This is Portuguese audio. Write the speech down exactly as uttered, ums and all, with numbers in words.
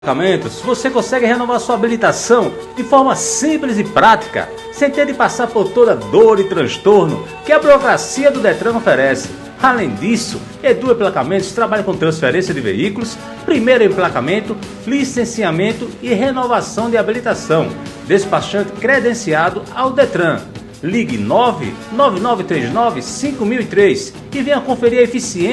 Você consegue renovar sua habilitação de forma simples e prática, sem ter de passar por toda dor e transtorno que a burocracia do Detran oferece. Além disso, Edu Emplacamentos trabalha com transferência de veículos, primeiro emplacamento, licenciamento e renovação de habilitação. Despachante credenciado ao Detran. Ligue nove nove nove três nove cinco mil e três e venha conferir a eficiência